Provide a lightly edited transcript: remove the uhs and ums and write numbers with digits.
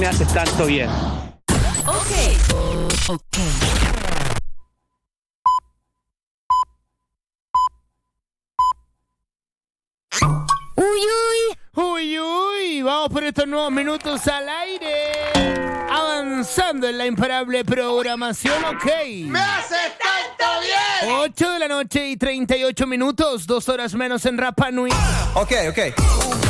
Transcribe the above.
me hace tanto bien. Ok. Uy, vamos por estos nuevos minutos al aire. Avanzando en la imparable programación, ok. ¡Me hace tanto bien! 8 de la noche y 38 minutos, 2 horas menos en Rapa Nui. Ok.